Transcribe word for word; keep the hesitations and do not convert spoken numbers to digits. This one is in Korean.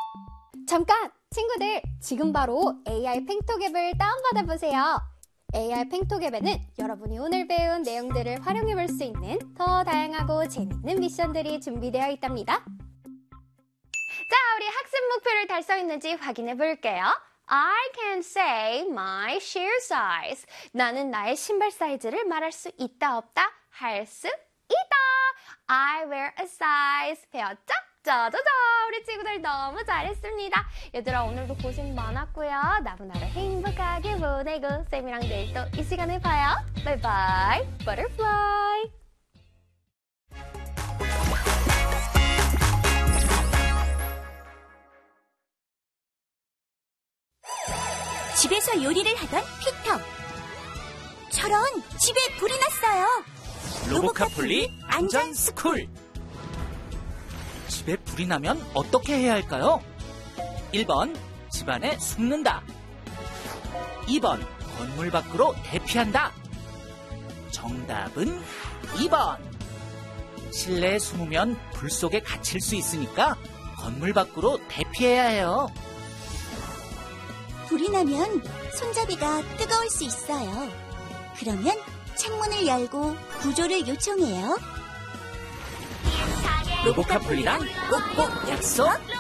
잠깐! 친구들, 지금 바로 에이아이 팽톡 앱을 다운받아 보세요. 에이아이 팽톡 앱에는 여러분이 오늘 배운 내용들을 활용해 볼 수 있는 더 다양하고 재밌는 미션들이 준비되어 있답니다. 자, 우리 학습 목표를 달성했는지 확인해 볼게요. I can say my shoe size. 나는 나의 신발 사이즈를 말할 수 있다 없다? 할 수 있다. I wear a size. 배웠죠? 짜자자! 우리 친구들 너무 잘했습니다. 얘들아, 오늘도 고생 많았고요. 나무나루 행복하게 보내고 쌤이랑 내일 또 이 시간에 봐요. 바이바이, 버터플라이. 집에서 요리를 하던 피터. 저런, 집에 불이 났어요. 로보카폴리 안전 스쿨. 집에 불이 나면 어떻게 해야 할까요? 일 번, 집안에 숨는다. 이 번, 건물 밖으로 대피한다. 정답은 이 번. 실내에 숨으면 불 속에 갇힐 수 있으니까 건물 밖으로 대피해야 해요. 불이 나면 손잡이가 뜨거울 수 있어요. 그러면 창문을 열고 구조를 요청해요. 로보카폴리랑 꼭꼭 약속.